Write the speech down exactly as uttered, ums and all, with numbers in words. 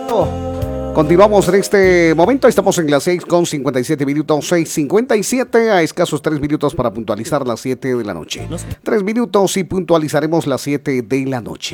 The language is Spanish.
Continuamos en este momento, estamos en las seis con cincuenta y siete minutos, seis cincuenta y siete, a escasos tres minutos para puntualizar las siete de la noche. tres minutos y puntualizaremos las siete de la noche.